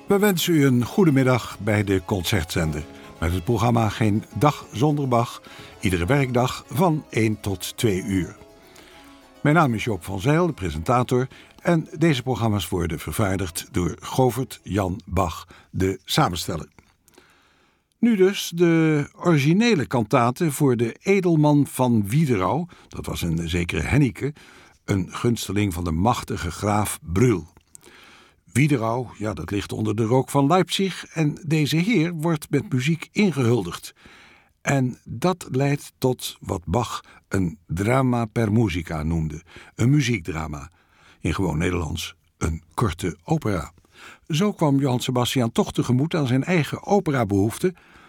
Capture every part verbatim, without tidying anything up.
We wensen u een goede middag bij de Concertzender. Met het programma Geen Dag Zonder Bach. Iedere werkdag van één tot twee uur. Mijn naam is Joop van Zijl, de presentator. En deze programma's worden vervaardigd door Govert Jan Bach, de samensteller. Nu dus de originele kantate voor de edelman van Wiederau. Dat was een zekere Hennike, een gunsteling van de machtige graaf Brühl. Wiederau, ja, dat ligt onder de rook van Leipzig en deze heer wordt met muziek ingehuldigd. En dat leidt tot wat Bach een drama per musica noemde, een muziekdrama. In gewoon Nederlands een korte opera. Zo kwam Johann Sebastian toch tegemoet aan zijn eigen operabehoefte,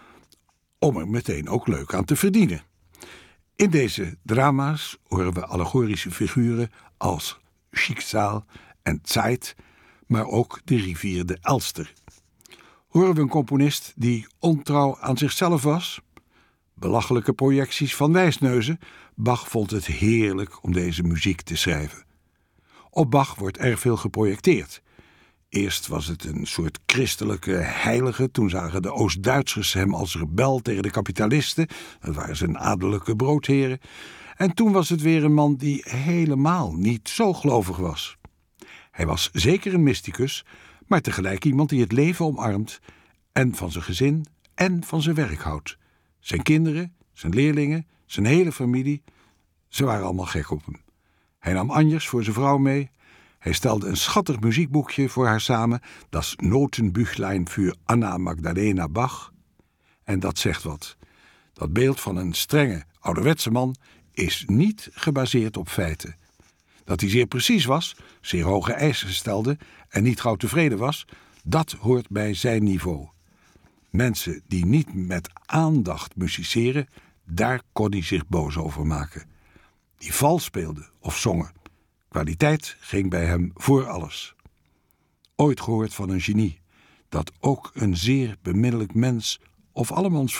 om er meteen ook leuk aan te verdienen. In deze drama's horen we allegorische figuren als Schicksal en Zeit, maar ook de rivier de Elster. Horen we een componist die ontrouw aan zichzelf was? Belachelijke projecties van wijsneuzen. Bach vond het heerlijk om deze muziek te schrijven. Op Bach wordt erg veel geprojecteerd. Eerst was het een soort christelijke heilige. Toen zagen de Oost-Duitsers hem als rebel tegen de kapitalisten. Dat waren zijn adellijke broodheren. En toen was het weer een man die helemaal niet zo gelovig was. Hij was zeker een mysticus, maar tegelijk iemand die het leven omarmt en van zijn gezin en van zijn werk houdt. Zijn kinderen, zijn leerlingen, zijn hele familie, ze waren allemaal gek op hem. Hij nam Anjers voor zijn vrouw mee. Hij stelde een schattig muziekboekje voor haar samen, Das Notenbüchlein für Anna Magdalena Bach. En dat zegt wat. Dat beeld van een strenge, ouderwetse man is niet gebaseerd op feiten. Dat hij zeer precies was, zeer hoge eisen stelde en niet gauw tevreden was, dat hoort bij zijn niveau. Mensen die niet met aandacht musiceren, daar kon hij zich boos over maken. Die vals speelden of zongen. Kwaliteit ging bij hem voor alles. Ooit gehoord van een genie, dat ook een zeer beminnelijk mens of allemans